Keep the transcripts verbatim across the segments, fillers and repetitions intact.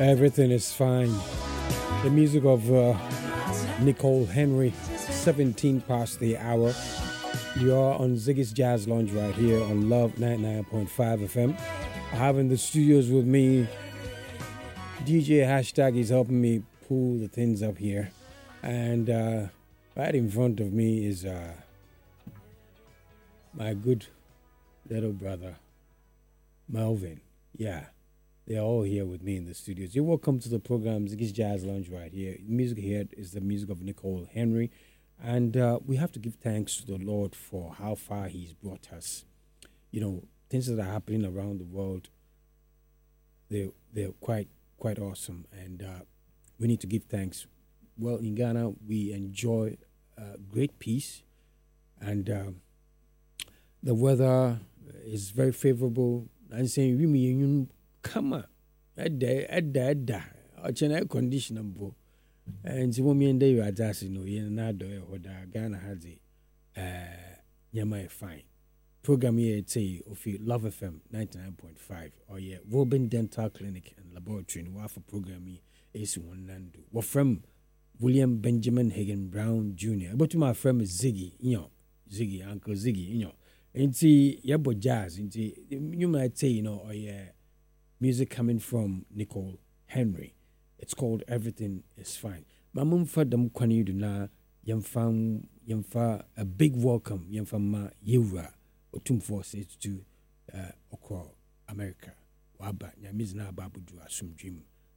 Everything is fine. The music of uh, Nicole Henry, seventeen past the hour. You are on Ziggy's Jazz Lounge right here on Love ninety-nine point five F M. I have in the studios with me D J Hashtag is helping me pull the things up here. And uh, right in front of me is uh, my good little brother, Melvin. Yeah. They're all here with me in the studios. You're welcome to the program, Ziggy's Jazz Lounge right here. The music here is the music of Nicole Henry. And uh, we have to give thanks to the Lord for how far he's brought us. You know, things that are happening around the world, they're, they're quite, quite awesome. And uh, we need to give thanks. Well, in Ghana, we enjoy uh, great peace. And uh, the weather is very favorable. I'm saying, we come on, edda, edda, edda. It's an air conditioner, bo. And so, when day you are just, you know, you're not doing what Ghana has it. Uh, Yama fine. Program here, say, of Love F M ninety-nine point five. Or, yeah, Woburn Dental Clinic and Laboratory. And what for program here is one Nando. What from William Benjamin Hagen Brown Junior But to my friend Ziggy, you know, Ziggy, Uncle Ziggy, you know. And see, yeah, but jazz, and see, you might say, you know, or yeah. Music coming from Nicole Henry. It's called Everything is Fine. Mamum for them kwani do na yamfa yamfa a big welcome yamfa ma yewra otum forces to uh okro America. Waba nyamiz na babudu asumdwim.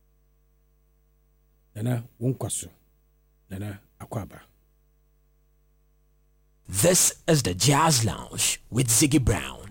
Nana wonkwaso. Nana akwaba. This is the Jazz Lounge with Ziggy Brown.